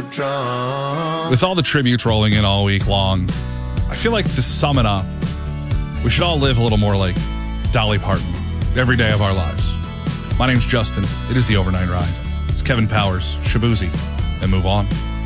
With all the tributes rolling in all week long, I feel like to sum it up, we should all live a little more like Dolly Parton every day of our lives. My name's Justin. It is the Overnight Ride. It's Kevin Powers, Shabuzi, and move on.